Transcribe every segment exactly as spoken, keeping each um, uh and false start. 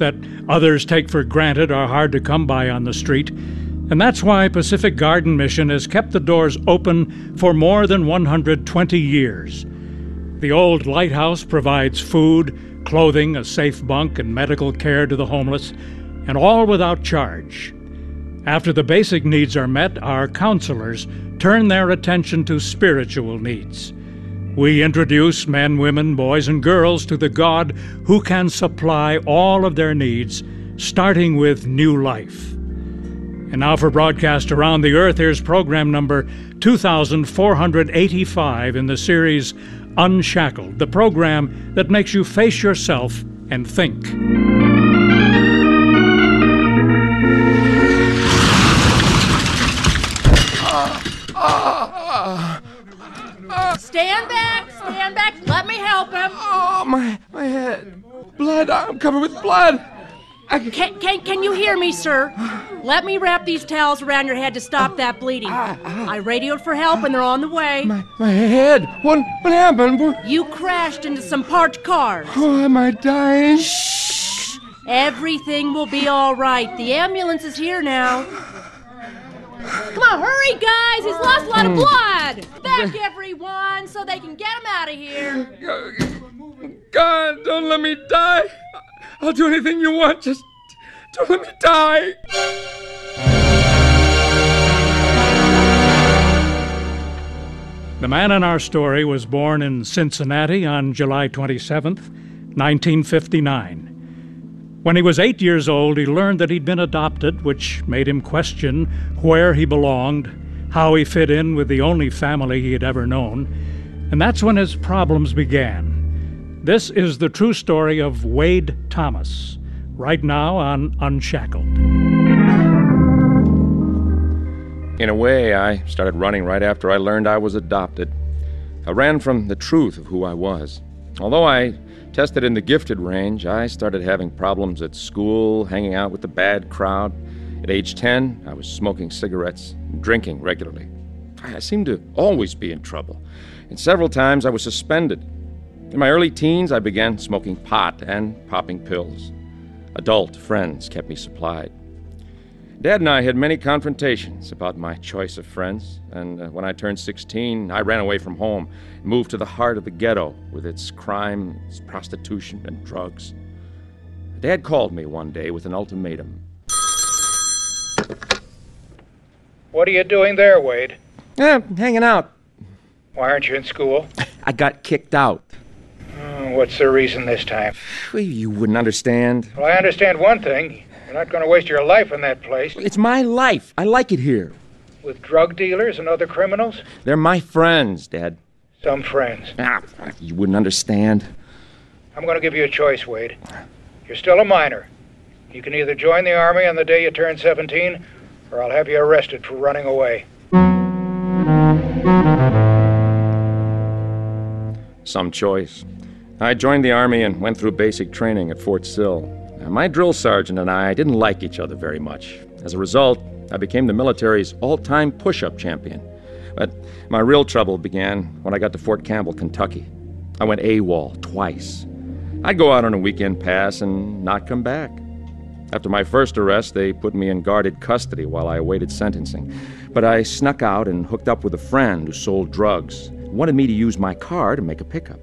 that others take for granted are hard to come by on the street. And that's why Pacific Garden Mission has kept the doors open for more than one hundred twenty years. The old lighthouse provides food, clothing, a safe bunk, and medical care to the homeless, and all without charge. After the basic needs are met, our counselors turn their attention to spiritual needs. We introduce men, women, boys, and girls to the God who can supply all of their needs, starting with new life. And now for broadcast around the earth, here's program number two thousand four hundred eighty-five in the series Unshackled, the program that makes you face yourself and think. Stand back, stand back, let me help him. Oh, my, my head. Blood, I'm covered with blood. I... Can, can, can you hear me, sir? Let me wrap these towels around your head to stop that bleeding. Ah, ah. I radioed for help and they're on the way. My, my head. What, what happened? What... You crashed into some parked cars. Oh, am I dying? Shh. Everything will be all right. The ambulance is here now. Come on, hurry, guys! He's lost a lot of blood! Back, everyone, so they can get him out of here. God, don't let me die. I'll do anything you want. Just don't let me die. The man in our story was born in Cincinnati on July twenty-seventh, nineteen fifty-nine. When he was eight years old, he learned that he'd been adopted, which made him question where he belonged, how he fit in with the only family he had ever known. And that's when his problems began. This is the true story of Wade Thomas, right now on Unshackled. In a way, I started running right after I learned I was adopted. I ran from the truth of who I was. Although I tested in the gifted range, I started having problems at school, hanging out with the bad crowd. At age ten, I was smoking cigarettes and drinking regularly. I seemed to always be in trouble, and several times I was suspended. In my early teens, I began smoking pot and popping pills. Adult friends kept me supplied. Dad and I had many confrontations about my choice of friends, and uh, when I turned sixteen, I ran away from home and moved to the heart of the ghetto with its crime, its prostitution, and drugs. Dad called me one day with an ultimatum. What are you doing there, Wade? Eh, hanging out. Why aren't you in school? I got kicked out. Oh, what's the reason this time? Well, you wouldn't understand. Well, I understand one thing. You're not going to waste your life in that place. It's my life. I like it here. With drug dealers and other criminals? They're my friends, Dad. Some friends. Ah, you wouldn't understand. I'm going to give you a choice, Wade. You're still a minor. You can either join the Army on the day you turn seventeen, or I'll have you arrested for running away. Some choice. I joined the Army and went through basic training at Fort Sill. Now, my drill sergeant and I didn't like each other very much. As a result, I became the military's all-time push-up champion. But my real trouble began when I got to Fort Campbell, Kentucky. I went AWOL twice. I'd go out on a weekend pass and not come back. After my first arrest, they put me in guarded custody while I awaited sentencing. But I snuck out and hooked up with a friend who sold drugs, wanted me to use my car to make a pickup.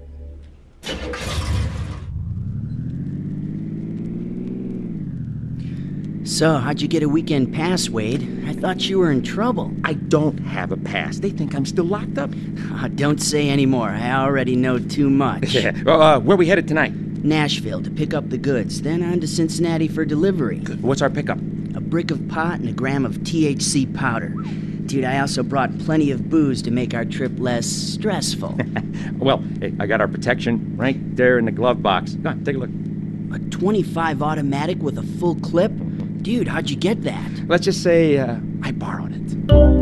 So, how'd you get a weekend pass, Wade? I thought you were in trouble. I don't have a pass. They think I'm still locked up. Uh, don't say any more. I already know too much. Yeah. uh, where are we headed tonight? Nashville to pick up the goods, then on to Cincinnati for delivery. Good. What's our pickup? A brick of pot and a gram of T H C powder. Dude, I also brought plenty of booze to make our trip less stressful. Well, hey, I got our protection right there in the glove box. Go on, take a look. A twenty-five automatic with a full clip? Dude, how'd you get that? Let's just say uh, I borrowed it.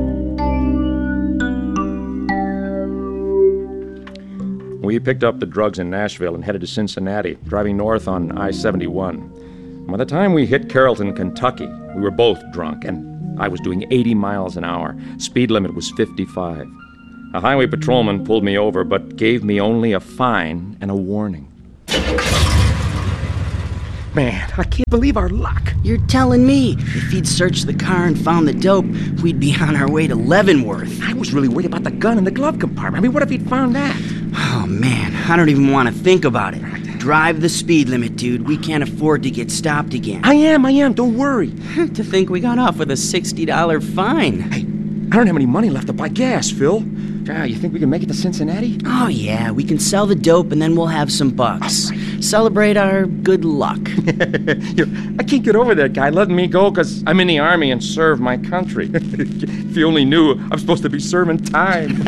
We picked up the drugs in Nashville and headed to Cincinnati, driving north on I seventy-one. By the time we hit Carrollton, Kentucky, we were both drunk, and I was doing eighty miles an hour. Speed limit was fifty-five. A highway patrolman pulled me over, but gave me only a fine and a warning. man. I can't believe our luck. You're telling me if he'd searched the car and found the dope, we'd be on our way to Leavenworth. I was really worried about the gun in the glove compartment. I mean, what if he'd found that? Oh, man, I don't even want to think about it. Drive the speed limit, dude. We can't afford to get stopped again. I am, I am. Don't worry. To think we got off with a sixty dollar fine. Hey, I don't have any money left to buy gas, Phil. Ah, you think we can make it to Cincinnati? Oh, yeah. We can sell the dope and then we'll have some bucks. Celebrate our good luck. I can't get over that guy letting me go because I'm in the Army and serve my country. If you only knew, I'm supposed to be serving time.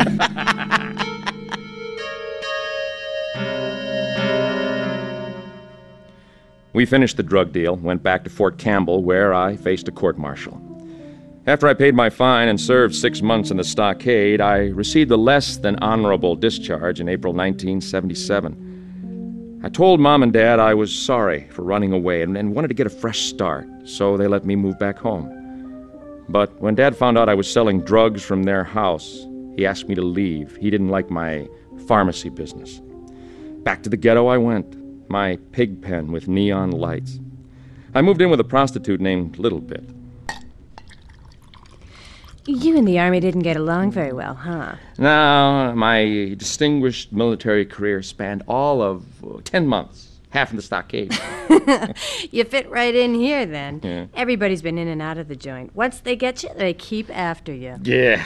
We finished the drug deal, went back to Fort Campbell, where I faced a court-martial. After I paid my fine and served six months in the stockade, I received a less than honorable discharge in April nineteen seventy-seven. I told Mom and Dad I was sorry for running away and, and wanted to get a fresh start, so they let me move back home. But when Dad found out I was selling drugs from their house, he asked me to leave. He didn't like my pharmacy business. Back to the ghetto I went. My pig pen with neon lights. I moved in with a prostitute named Little Bit. You and the Army didn't get along very well, huh? No, my distinguished military career spanned all of uh, ten months, half in the stockade. You fit right in here, then. Yeah. Everybody's been in and out of the joint. Once they get you, they keep after you. Yeah.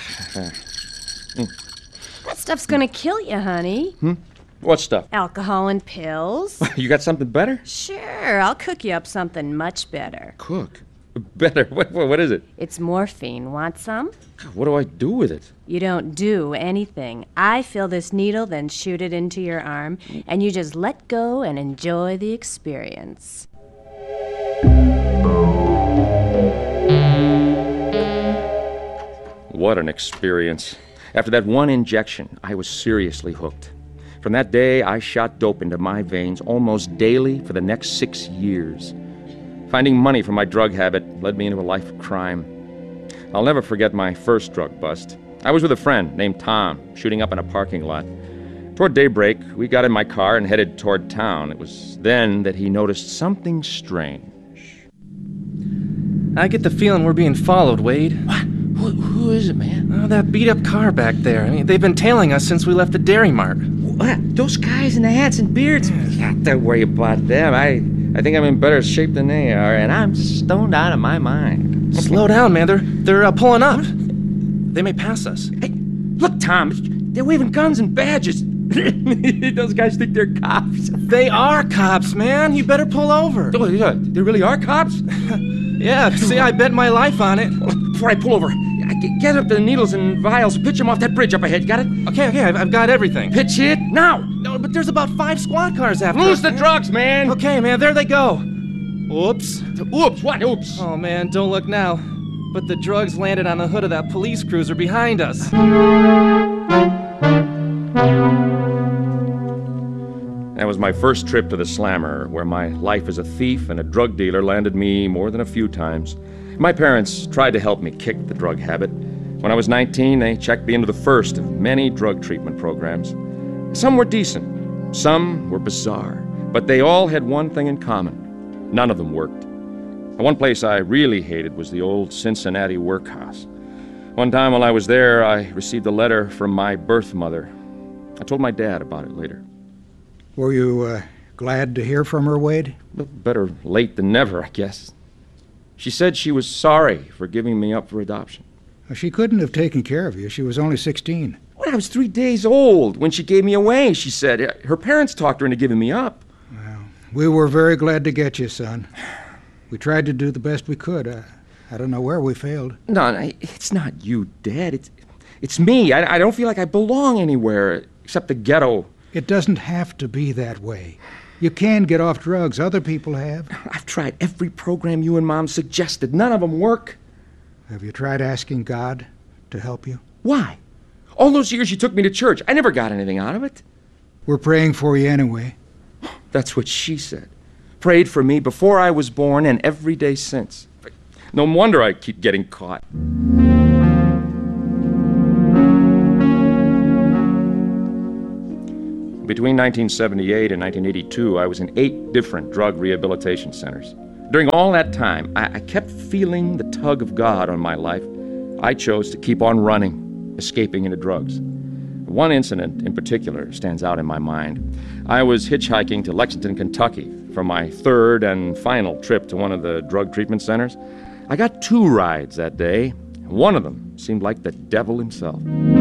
That stuff's gonna kill you, honey. Hmm? What stuff? Alcohol and pills. You got something better? Sure, I'll cook you up something much better. Cook? Better? What, what, what is it? It's morphine. Want some? What do I do with it? You don't do anything. I fill this needle, then shoot it into your arm, and you just let go and enjoy the experience. What an experience. After that one injection, I was seriously hooked. From that day, I shot dope into my veins almost daily for the next six years. Finding money for my drug habit led me into a life of crime. I'll never forget my first drug bust. I was with a friend named Tom, shooting up in a parking lot. Toward daybreak, we got in my car and headed toward town. It was then that he noticed something strange. I get the feeling we're being followed, Wade. What? Who, who is it, man? Oh, that beat-up car back there. I mean, they've been tailing us since we left the Dairy Mart. What? Those guys in the hats and beards? Yeah, don't worry about them. I, I think I'm in better shape than they are, and I'm stoned out of my mind. Slow down, man. They're, they're uh, pulling up. They may pass us. Hey, look, Tom. They're waving guns and badges. Those guys think they're cops. They are cops, man. You better pull over. Oh, yeah, they really are cops? Yeah, see, I bet my life on it. Before I pull over, get up the needles and vials, pitch them off that bridge up ahead. Got it? Okay, okay, I've, I've got everything. Pitch it now. No, but there's about five squad cars after Lose us, the man. drugs, man. Okay, man, there they go. Oops. Oops, what? Oops. Oh, man, don't look now. But the drugs landed on the hood of that police cruiser behind us. That was my first trip to the Slammer, where my life as a thief and a drug dealer landed me more than a few times. My parents tried to help me kick the drug habit. When I was nineteen, they checked me into the first of many drug treatment programs. Some were decent, some were bizarre, but they all had one thing in common. None of them worked. The one place I really hated was the old Cincinnati workhouse. One time while I was there, I received a letter from my birth mother. I told my dad about it later. Were you uh, glad to hear from her, Wade? Better late than never, I guess. She said she was sorry for giving me up for adoption. She couldn't have taken care of you. She was only sixteen. Well, I was three days old when she gave me away, she said. Her parents talked her into giving me up. Well, we were very glad to get you, son. We tried to do the best we could. Uh, I don't know where we failed. No, no, it's not you, Dad. It's, it's me. I, I don't feel like I belong anywhere except the ghetto. It doesn't have to be that way. You can get off drugs. Other people have. I've tried every program you and Mom suggested. None of them work. Have you tried asking God to help you? Why? All those years you took me to church, I never got anything out of it. We're praying for you anyway. That's what she said. Prayed for me before I was born and every day since. No wonder I keep getting caught. Between nineteen seventy-eight and nineteen eighty-two, I was in eight different drug rehabilitation centers. During all that time, I, I kept feeling the tug of God on my life. I chose to keep on running, escaping into drugs. One incident in particular stands out in my mind. I was hitchhiking to Lexington, Kentucky for my third and final trip to one of the drug treatment centers. I got two rides that day. One of them seemed like the devil himself.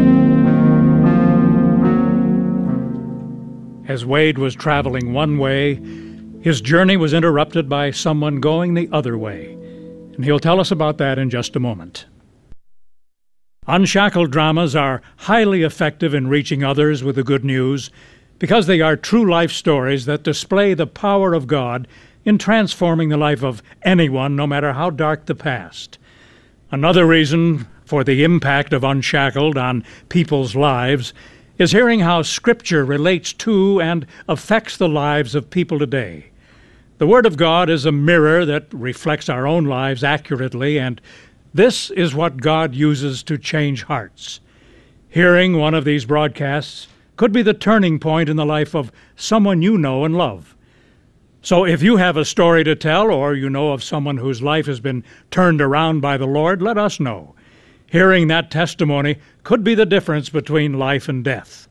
As Wade was traveling one way, his journey was interrupted by someone going the other way. And he'll tell us about that in just a moment. Unshackled dramas are highly effective in reaching others with the good news because they are true life stories that display the power of God in transforming the life of anyone, no matter how dark the past. Another reason for the impact of Unshackled on people's lives is hearing how Scripture relates to and affects the lives of people today. The Word of God is a mirror that reflects our own lives accurately, and this is what God uses to change hearts. Hearing one of these broadcasts could be the turning point in the life of someone you know and love. So if you have a story to tell, or you know of someone whose life has been turned around by the Lord, let us know. Hearing that testimony could be the difference between life and death.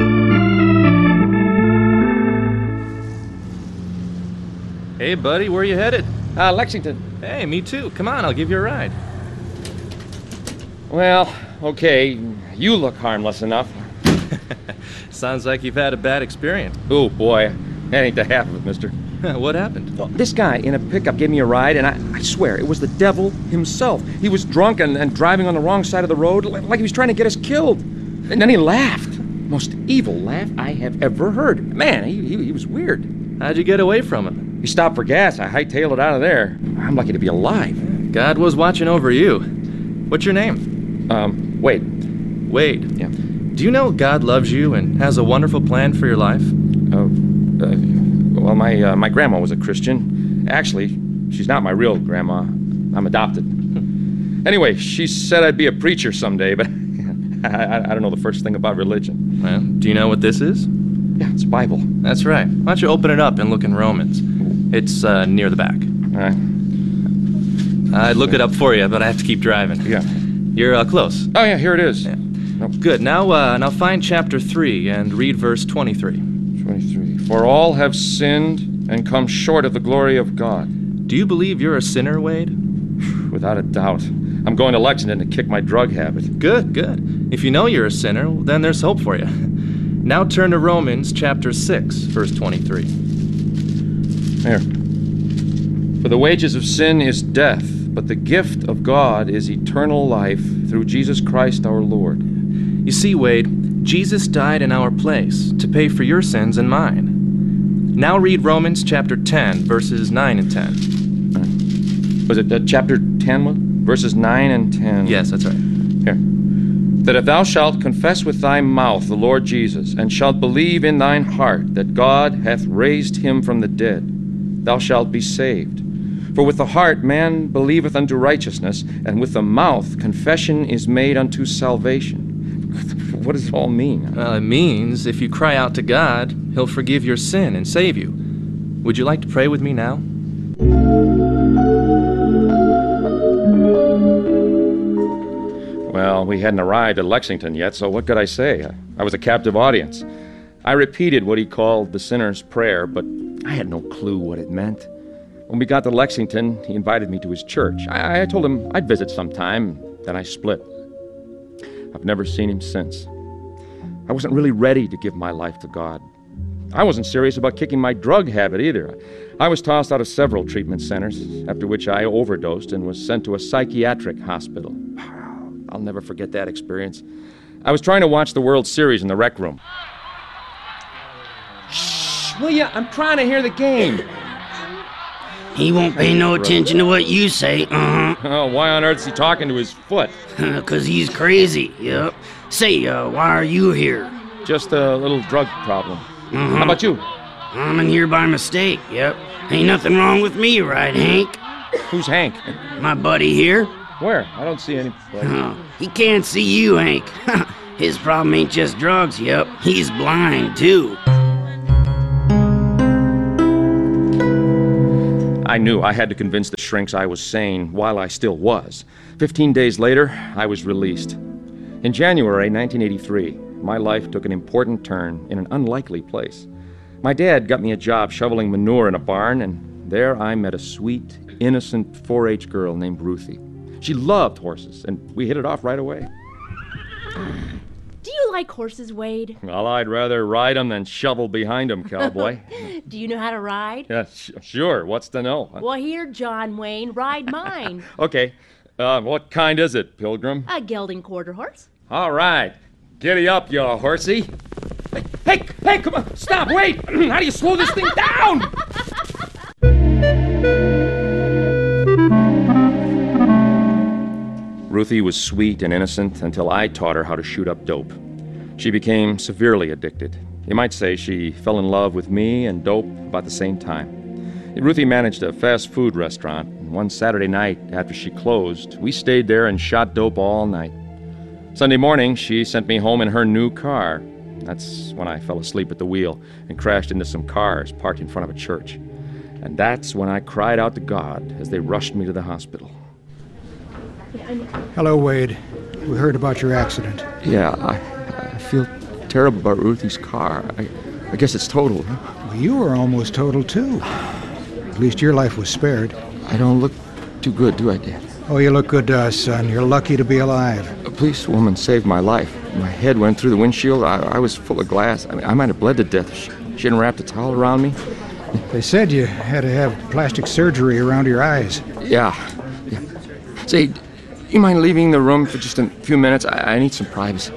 Hey, buddy, where are you headed? Uh, Lexington. Hey, me too. Come on, I'll give you a ride. Well, okay, you look harmless enough. Sounds like you've had a bad experience. Oh, boy, that ain't the half of it, mister. What happened? This guy in a pickup gave me a ride, and I, I swear, it was the devil himself. He was drunk and, and driving on the wrong side of the road, like he was trying to get us killed. And then he laughed. Most evil laugh I have ever heard. Man, he, he, he was weird. How'd you get away from him? He stopped for gas. I hightailed it out of there. I'm lucky to be alive. God was watching over you. What's your name? Um, Wade. Wade. Yeah. Do you know God loves you and has a wonderful plan for your life? Oh, uh, well, my uh, my grandma was a Christian. Actually, she's not my real grandma. I'm adopted. Anyway, she said I'd be a preacher someday, but I, I don't know the first thing about religion. Well, do you know what this is? Yeah, it's Bible. That's right. Why don't you open it up and look in Romans? It's uh, near the back. All right. I'd look it up for you, but I have to keep driving. Yeah. You're uh, close. Oh, yeah, here it is. Yeah. Good. Now, uh, now find chapter three and read verse twenty-three. twenty-three. For all have sinned and come short of the glory of God. Do you believe you're a sinner, Wade? Without a doubt. I'm going to Lexington to kick my drug habit. Good, good. If you know you're a sinner, then there's hope for you. Now turn to Romans chapter six, verse twenty-three. Here. For the wages of sin is death, but the gift of God is eternal life through Jesus Christ our Lord. You see, Wade, Jesus died in our place to pay for your sins and mine. Now read Romans chapter ten, verses nine and ten. Was it uh, chapter ten, verses nine and ten? Yes, that's right. Here. That if thou shalt confess with thy mouth the Lord Jesus, and shalt believe in thine heart that God hath raised him from the dead, thou shalt be saved. For with the heart man believeth unto righteousness, and with the mouth confession is made unto salvation. What does it all mean? Well, it means if you cry out to God, he'll forgive your sin and save you. Would you like to pray with me now? Well, we hadn't arrived at Lexington yet, so what could I say? I was a captive audience. I repeated what he called the sinner's prayer, but I had no clue what it meant. When we got to Lexington, he invited me to his church. I, I told him I'd visit sometime, then I split. I've never seen him since. I wasn't really ready to give my life to God. I wasn't serious about kicking my drug habit either. I was tossed out of several treatment centers, after which I overdosed and was sent to a psychiatric hospital. I'll never forget that experience. I was trying to watch the World Series in the rec room. Shh, will ya? I'm trying to hear the game. He won't pay no attention to what you say, uh-huh. Oh, why on earth is he talking to his foot? Because he's crazy, yep. Say, uh, why are you here? Just a little drug problem. Uh-huh. How about you? I'm in here by mistake, yep. Ain't nothing wrong with me, right, Hank? Who's Hank? My buddy here. Where? I don't see anybody. Uh, he can't see you, Hank. His problem ain't just drugs, yep. He's blind, too. I knew I had to convince the shrinks I was sane while I still was. Fifteen days later, I was released. In January nineteen eighty-three, my life took an important turn in an unlikely place. My dad got me a job shoveling manure in a barn, and there I met a sweet, innocent four H girl named Ruthie. She loved horses, and we hit it off right away. Do you like horses, Wade? Well, I'd rather ride 'em than shovel behind 'em, cowboy. Do you know how to ride? Yeah, sh- sure. What's to know? Well, here, John Wayne, ride mine. Okay. Uh, what kind is it, Pilgrim? A gelding quarter horse. All right. Giddy up, you horsey. Hey, hey, hey, come on. Stop, wait. How do you slow this thing down? Ruthie was sweet and innocent until I taught her how to shoot up dope. She became severely addicted. You might say she fell in love with me and dope about the same time. Ruthie managed a fast food restaurant, and one Saturday night after she closed, we stayed there and shot dope all night. Sunday morning, she sent me home in her new car. That's when I fell asleep at the wheel and crashed into some cars parked in front of a church. And that's when I cried out to God as they rushed me to the hospital. Hello, Wade. We heard about your accident. Yeah, I, I feel terrible about Ruthie's car. I, I guess it's totaled. Huh? Well, you were almost total, too. At least your life was spared. I don't look too good, do I, Dad? Oh, you look good to us, son. You're lucky to be alive. A policewoman saved my life. My head went through the windshield. I, I was full of glass. I mean, I might have bled to death if she, she hadn't wrapped a towel around me. They said you had to have plastic surgery around your eyes. Yeah. yeah. Say, you mind leaving the room for just a few minutes? I, I need some privacy.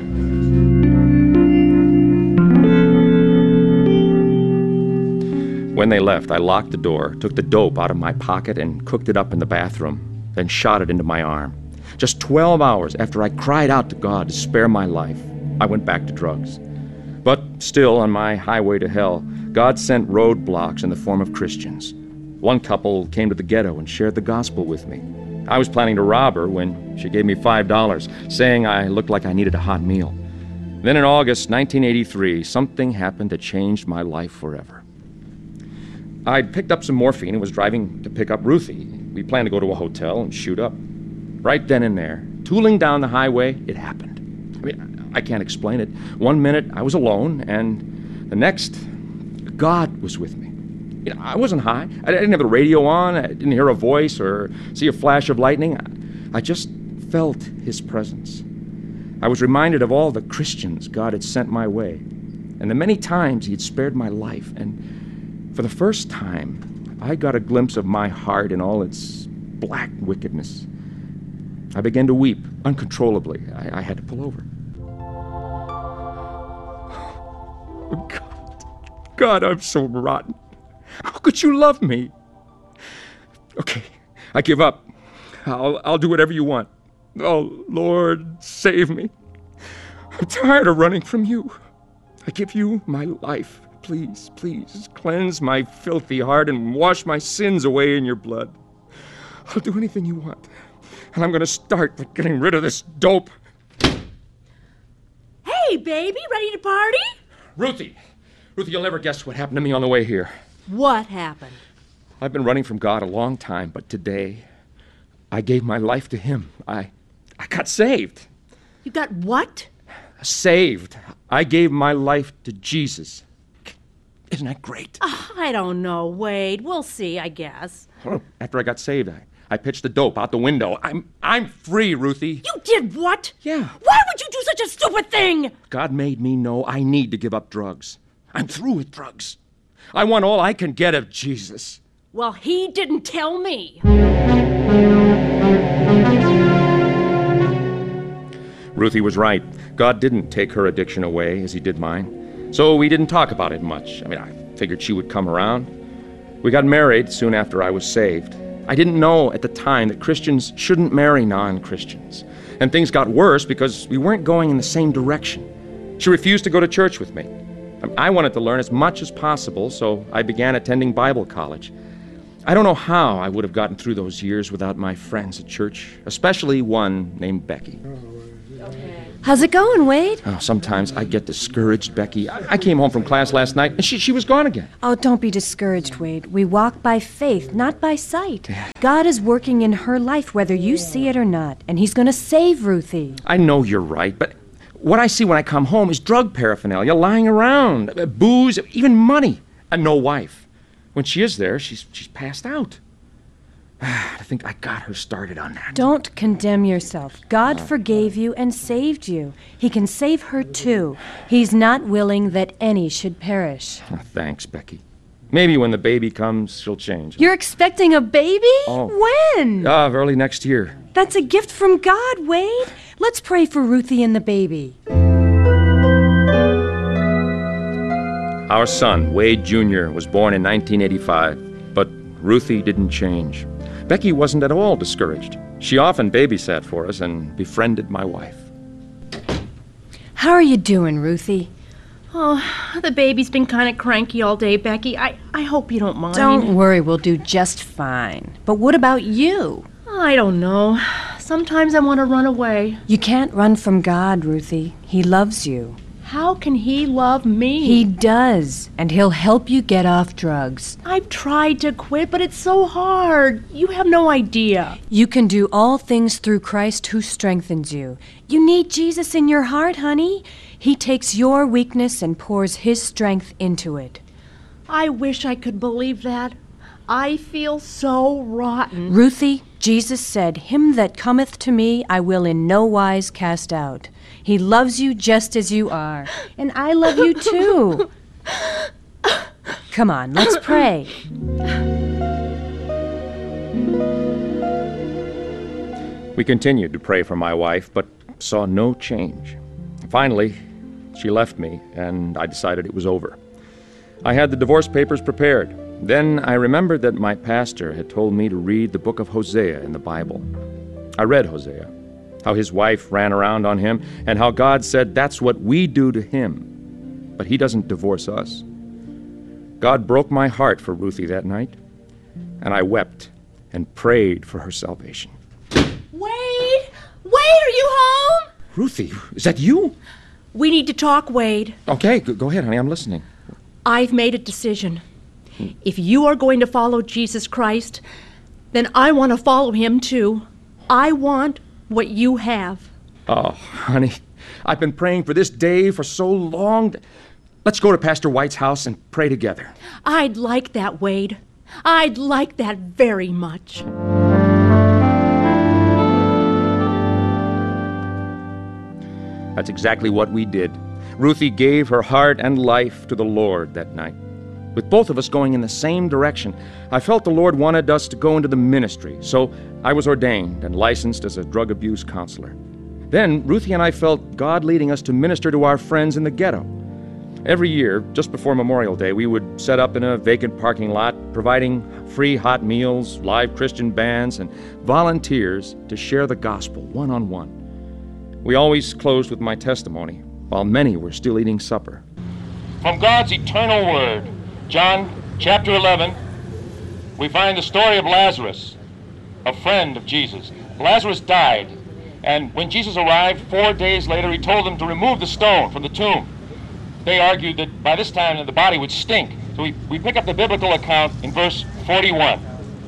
When they left, I locked the door, took the dope out of my pocket, and cooked it up in the bathroom, then shot it into my arm. Just twelve hours after I cried out to God to spare my life, I went back to drugs. But still, on my highway to hell, God sent roadblocks in the form of Christians. One couple came to the ghetto and shared the gospel with me. I was planning to rob her when she gave me five dollars, saying I looked like I needed a hot meal. Then in August nineteen eighty-three, something happened that changed my life forever. I'd picked up some morphine and was driving to pick up Ruthie. We planned to go to a hotel and shoot up. Right then and there, tooling down the highway, it happened. I mean, I can't explain it. One minute, I was alone, and the next, God was with me. You know, I wasn't high. I didn't have the radio on. I didn't hear a voice or see a flash of lightning. I just felt His presence. I was reminded of all the Christians God had sent my way, and the many times He had spared my life. And for the first time, I got a glimpse of my heart in all its black wickedness. I began to weep uncontrollably. I, I had to pull over. Oh, God. God, I'm so rotten. How could you love me? Okay, I give up. I'll, I'll do whatever you want. Oh, Lord, save me. I'm tired of running from you. I give you my life. Please, please, cleanse my filthy heart and wash my sins away in your blood. I'll do anything you want. And I'm going to start by getting rid of this dope. Hey, baby, ready to party? Ruthie! Ruthie, you'll never guess what happened to me on the way here. What happened? I've been running from God a long time, but today, I gave my life to Him. I, I got saved. You got what? Saved. I gave my life to Jesus. Isn't that great? Oh, I don't know, Wade. We'll see, I guess. After I got saved, I, I pitched the dope out the window. I'm I'm free, Ruthie. You did what? Yeah. Why would you do such a stupid thing? God made me know I need to give up drugs. I'm through with drugs. I want all I can get of Jesus. Well, He didn't tell me. Ruthie was right. God didn't take her addiction away as He did mine. So we didn't talk about it much. I mean, I figured she would come around. We got married soon after I was saved. I didn't know at the time that Christians shouldn't marry non-Christians. And things got worse because we weren't going in the same direction. She refused to go to church with me. I wanted to learn as much as possible, so I began attending Bible college. I don't know how I would have gotten through those years without my friends at church, especially one named Becky. Okay. How's it going, Wade? Oh, sometimes I get discouraged, Becky. I, I came home from class last night, and she, she was gone again. Oh, don't be discouraged, Wade. We walk by faith, not by sight. God is working in her life, whether you see it or not, and he's going to save Ruthie. I know you're right, but what I see when I come home is drug paraphernalia lying around, uh, booze, even money, and no wife. When she is there, she's she's passed out. I think I got her started on that. Don't condemn yourself. God forgave you and saved you. He can save her too. He's not willing that any should perish. Oh, thanks, Becky. Maybe when the baby comes, she'll change. You're expecting a baby? Oh. When? Uh, early next year. That's a gift from God, Wade. Let's pray for Ruthie and the baby. Our son, Wade Junior, was born in nineteen eighty-five, but Ruthie didn't change. Becky wasn't at all discouraged. She often babysat for us and befriended my wife. How are you doing, Ruthie? Oh, the baby's been kind of cranky all day, Becky. I, I hope you don't mind. Don't worry, we'll do just fine. But what about you? I don't know. Sometimes I want to run away. You can't run from God, Ruthie. He loves you. How can he love me? He does, and he'll help you get off drugs. I've tried to quit, but it's so hard. You have no idea. You can do all things through Christ who strengthens you. You need Jesus in your heart, honey. He takes your weakness and pours his strength into it. I wish I could believe that. I feel so rotten. Ruthie, Jesus said, "Him that cometh to me I will in no wise cast out." He loves you just as you are. And I love you too. Come on, let's pray. We continued to pray for my wife, but saw no change. Finally, she left me, and I decided it was over. I had the divorce papers prepared. Then I remembered that my pastor had told me to read the book of Hosea in the Bible. I read Hosea, how his wife ran around on him, and how God said that's what we do to him, but he doesn't divorce us. God broke my heart for Ruthie that night, and I wept and prayed for her salvation. Wade! Wade, are you home? Ruthie, is that you? We need to talk, Wade. Okay, go, go ahead, honey, I'm listening. I've made a decision. If you are going to follow Jesus Christ, then I want to follow him too. I want what you have. Oh, honey, I've been praying for this day for so long. Let's go to Pastor White's house and pray together. I'd like that, Wade. I'd like that very much. That's exactly what we did. Ruthie gave her heart and life to the Lord that night. With both of us going in the same direction, I felt the Lord wanted us to go into the ministry, so I was ordained and licensed as a drug abuse counselor. Then Ruthie and I felt God leading us to minister to our friends in the ghetto. Every year, just before Memorial Day, we would set up in a vacant parking lot, providing free hot meals, live Christian bands, and volunteers to share the gospel one-on-one. We always closed with my testimony, while many were still eating supper. From God's eternal word, John chapter eleven, we find the story of Lazarus, a friend of Jesus. Lazarus died, and when Jesus arrived four days later, he told them to remove the stone from the tomb. They argued that by this time the body would stink. So we, we pick up the biblical account in verse forty-one.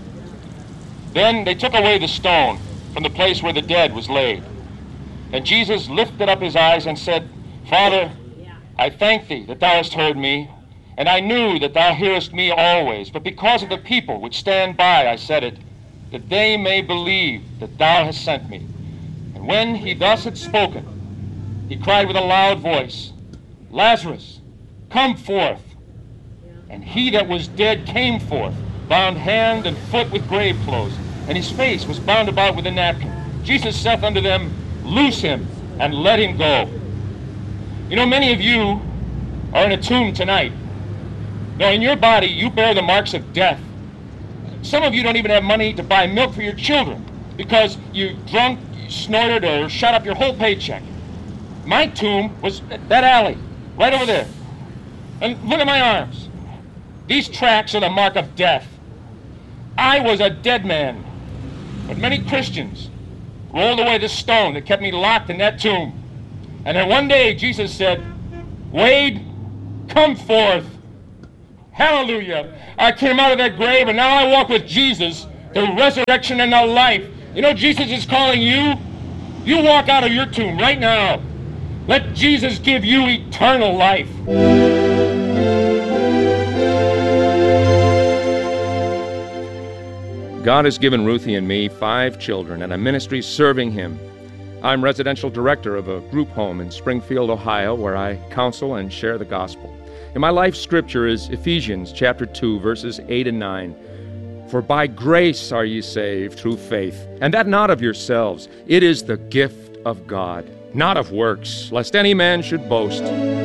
Then they took away the stone from the place where the dead was laid. And Jesus lifted up his eyes and said, Father, I thank thee that thou hast heard me, and I knew that thou hearest me always. But because of the people which stand by, I said it, that they may believe that thou hast sent me. And when he thus had spoken, he cried with a loud voice, Lazarus, come forth. And he that was dead came forth, bound hand and foot with grave clothes, and his face was bound about with a napkin. Jesus saith unto them, Loose him, and let him go. You know, many of you are in a tomb tonight. Now, in your body, you bear the marks of death. Some of you don't even have money to buy milk for your children because you drunk, you snorted, or shot up your whole paycheck. My tomb was that alley, right over there. And look at my arms. These tracks are the mark of death. I was a dead man. But many Christians rolled away the stone that kept me locked in that tomb. And then one day Jesus said, Wade, come forth. Hallelujah. I came out of that grave and now I walk with Jesus, the resurrection and the life. You know, Jesus is calling you. You walk out of your tomb right now. Let Jesus give you eternal life. God has given Ruthie and me five children and a ministry serving Him. I'm residential director of a group home in Springfield, Ohio, where I counsel and share the gospel. And my life scripture is Ephesians chapter two, verses eight and nine. For by grace are ye saved through faith, and that not of yourselves. It is the gift of God, not of works, lest any man should boast.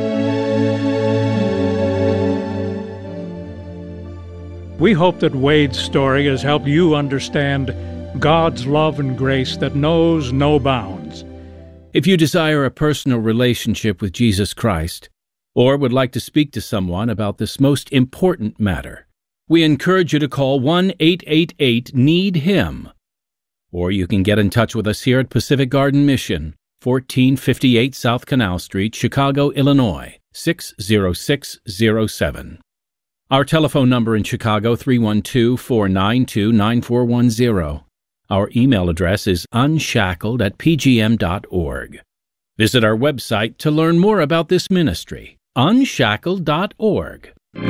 We hope that Wade's story has helped you understand God's love and grace that knows no bounds. If you desire a personal relationship with Jesus Christ, or would like to speak to someone about this most important matter, we encourage you to call one eight eight eight need him. Or you can get in touch with us here at Pacific Garden Mission, fourteen fifty-eight South Canal Street, Chicago, Illinois, six zero six zero seven. Our telephone number in Chicago, three one two, four nine two, nine four one zero. Our email address is unshackled at p g m dot org. Visit our website to learn more about this ministry, unshackled dot org.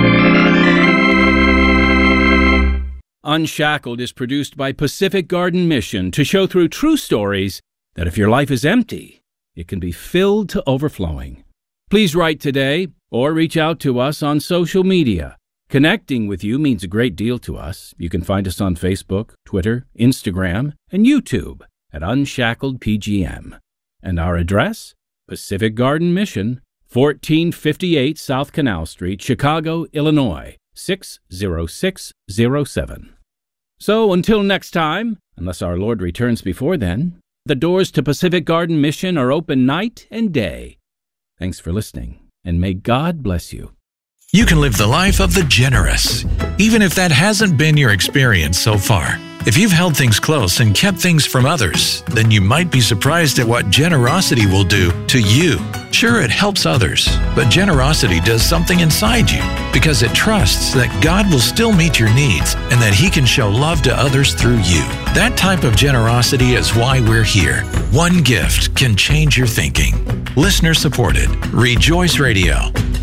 Unshackled is produced by Pacific Garden Mission to show through true stories that if your life is empty, it can be filled to overflowing. Please write today or reach out to us on social media. Connecting with you means a great deal to us. You can find us on Facebook, Twitter, Instagram, and YouTube at Unshackled P G M. And our address? Pacific Garden Mission, fourteen fifty-eight South Canal Street, Chicago, Illinois, six zero six zero seven. So until next time, unless our Lord returns before then, the doors to Pacific Garden Mission are open night and day. Thanks for listening, and may God bless you. You can live the life of the generous, even if that hasn't been your experience so far. If you've held things close and kept things from others, then you might be surprised at what generosity will do to you. Sure, it helps others, but generosity does something inside you because it trusts that God will still meet your needs and that He can show love to others through you. That type of generosity is why we're here. One gift can change your thinking. Listener supported. Rejoice Radio.